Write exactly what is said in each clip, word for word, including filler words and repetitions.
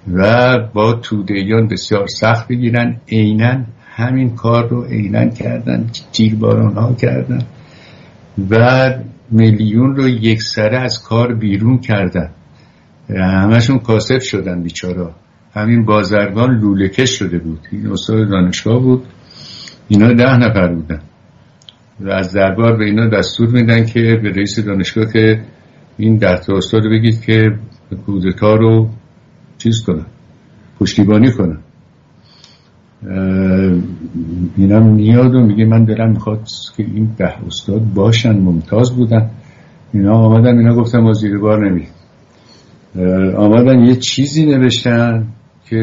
و با توده‌ایان بسیار سخت بگیرن. عیناً همین کار رو عیناً کردن، تیرباران ها کردن و میلیون رو یک سره از کار بیرون کردن. همشون کاسب شدن بیچارا. همین بازرگان لوله‌کش شده بود. این استاد دانشگاه بود، اینا ده نفر بودن و از دربار به اینا دستور میدن که به رئیس دانشگاه که این ده تا استاد رو بگید که کودتا رو چیز کنن، پشتیبانی کنن. اینم میاد و میگه من دلم میخواد که این ده استاد باشن، ممتاز بودن. اینا آمدن، اینا گفتن ما زیر بار نمید. آمدن یه چیزی نوشتن که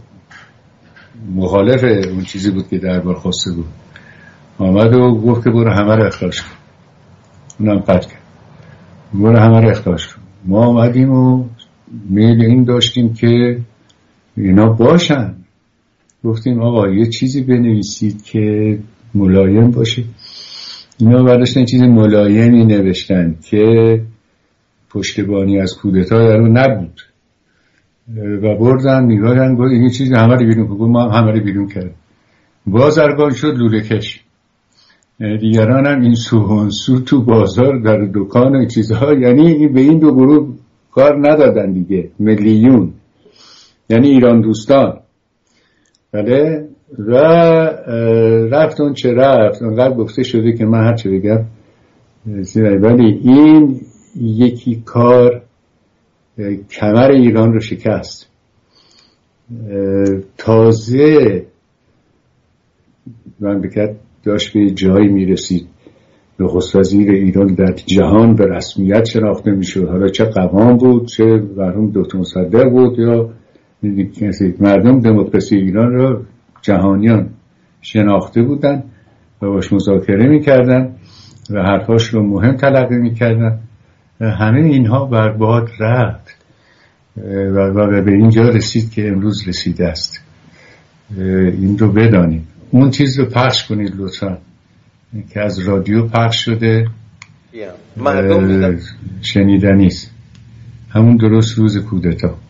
مخالف اون چیزی بود که دربار خواسته بود. آمد و گفت که برو همه رو اخراج کن. اونم قطع کرد، برو همه رو اخراج کن. ما آمدیم و میل این داشتیم که اینا باشن. گفتیم آقا یه چیزی بنویسید که ملایم باشه. اینا برداشتن چیز ملایمی نوشتن که پشتیبانی از کودتا در اون نبود و بردن میگردن گفت این چیز همه رو بیرون کن. ما همه رو بیرون کرد. بازرگان شد لوله‌کش. دیگران هم این سوهنسو تو بازار در دکان و چیزها. یعنی به این دو گروه کار ندادن دیگه. ملیون یعنی ایران دوستان. بله. و رفت اون چه رفت اونقدر گفته شده که من هر چه بگم ولی این یکی کار کمر ایران رو شکست. تازه من بکرد داشت به جایی میرسید نخست وزیر ایران در جهان به رسمیت شناخته میشد. حالا چه قوام بود، چه مرحوم دکتر مصدق بود یا مردم دموکراسی ایران را جهانیان شناخته بودن و باش مذاکره میکردن و حرفاش رو مهم تلقی میکردن. همه اینها بر باد رفت و به اینجا رسید که امروز رسیده است. این رو بدانید. اون چیز رو پخش کنید لطفا که از رادیو پخش شده شنیدنیست. همون درست روز کودتا